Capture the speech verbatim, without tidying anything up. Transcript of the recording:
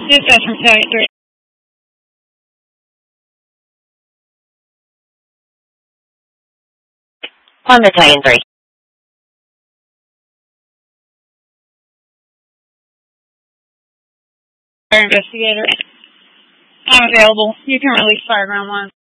Dispatch from Battalion three. On Battalion three. Investigator. I'm available. You can release fireground one.